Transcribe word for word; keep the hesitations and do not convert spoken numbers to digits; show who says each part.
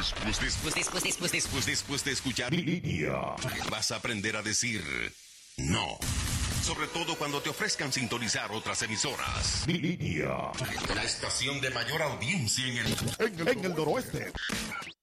Speaker 1: Después, después, después, después, después, después de escuchar Línea, vas a aprender a decir no. Sobre todo cuando te ofrezcan sintonizar otras emisoras. Línea, la estación de mayor audiencia en el,
Speaker 2: en el, en el noroeste.